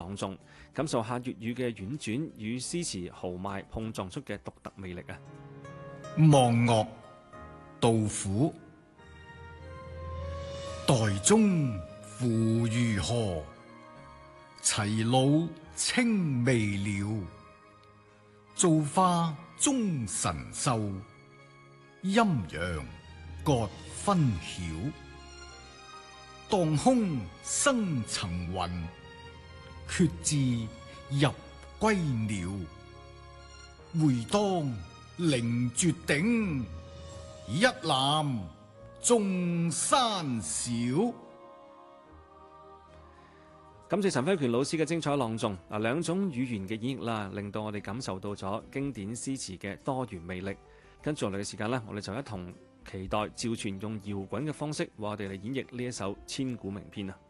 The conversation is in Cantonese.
朗誦，感受下粵語嘅婉轉與詩詞豪邁碰撞出嘅獨特魅力啊！ 望岳，杜甫。岱宗夫如何？齊魯青未了。造化鐘神秀，陰陽各分曉。蕩空生層雲，決眥入歸鳥。會當凌絕頂，一覽眾山小。 感謝陳輝權老師嘅精彩朗誦。兩種語言嘅演繹啦，令到我哋感受到咗經典詩詞嘅多元魅力。跟住落嚟嘅時間呢，我哋就一同期待趙傳用搖滾嘅方式為我哋嚟演繹呢一首千古名篇啊！